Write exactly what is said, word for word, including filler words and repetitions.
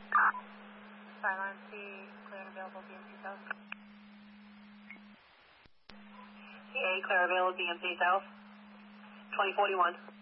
Skyline C, clear and available, B M C South. C A, clear available, B M C South. twenty forty-one.